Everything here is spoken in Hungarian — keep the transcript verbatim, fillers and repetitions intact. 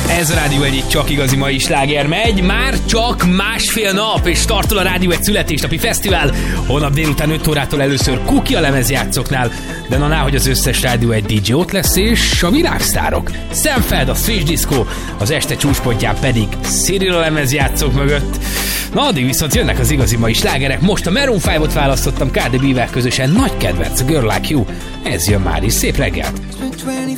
Ez a Rádió egy csak igazi mai sláger megy, már csak másfél nap, és startol a Rádió egy születésnapi fesztivál. Holnap délután öt órától először Kuki a lemezjátszóknál, de na ná, hogy az összes Rádió egy dé dzsé ott lesz, és a világsztárok. Sam Feld, a Switch Disco, az este csúcspontján pedig Cyril a lemezjátszók mögött. Na addig viszont jönnek az igazi mai slágerek. Most a Maroon ötöt választottam Cardi B-vel közösen, nagy kedvenc, a Girl Like You. Ez jön már is, szép reggelt!